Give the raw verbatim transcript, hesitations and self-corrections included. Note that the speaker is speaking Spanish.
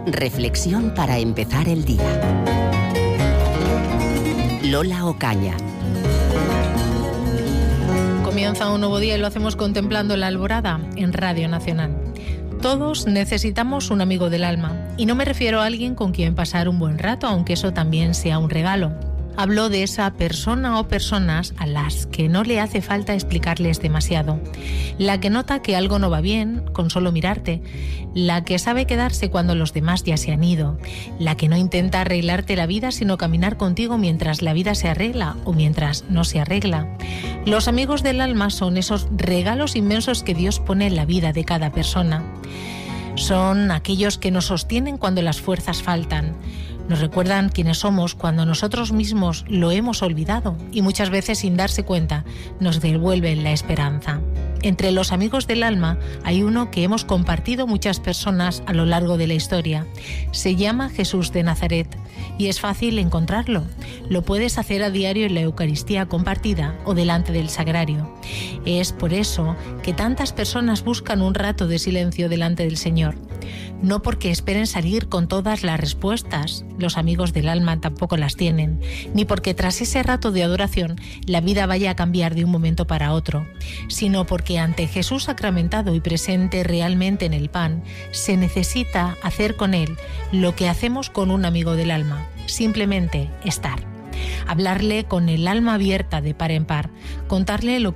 Reflexión para empezar el día. Lola Ocaña. Comienza un nuevo día y lo hacemos contemplando la alborada en Radio Nacional. Todos necesitamos un amigo del alma, y no me refiero a alguien con quien pasar un buen rato, aunque eso también sea un regalo. Hablo de esa persona o personas a las que no le hace falta explicarles demasiado. La que nota que algo no va bien con solo mirarte. La que sabe quedarse cuando los demás ya se han ido. La que no intenta arreglarte la vida, sino caminar contigo mientras la vida se arregla o mientras no se arregla. Los amigos del alma son esos regalos inmensos que Dios pone en la vida de cada persona. Son aquellos que nos sostienen cuando las fuerzas faltan. Nos recuerdan quiénes somos cuando nosotros mismos lo hemos olvidado y muchas veces sin darse cuenta nos devuelven la esperanza. Entre los amigos del alma hay uno que hemos compartido muchas personas a lo largo de la historia. Se llama Jesús de Nazaret y es fácil encontrarlo. Lo puedes hacer a diario en la Eucaristía compartida o delante del sagrario. Es por eso que tantas personas buscan un rato de silencio delante del Señor. No porque esperen salir con todas las respuestas, los amigos del alma tampoco las tienen, ni porque tras ese rato de adoración la vida vaya a cambiar de un momento para otro, sino porque ante Jesús sacramentado y presente realmente en el pan, se necesita hacer con él lo que hacemos con un amigo del alma, simplemente estar. Hablarle con el alma abierta de par en par, contarle lo que